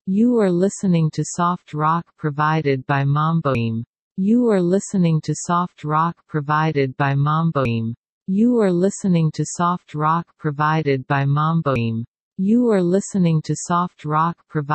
You are listening to soft rock provided by Mamboim. You are listening to soft rock provided by Mamboim. You are listening to soft rock provided by Mamboim. You are listening to soft rock provided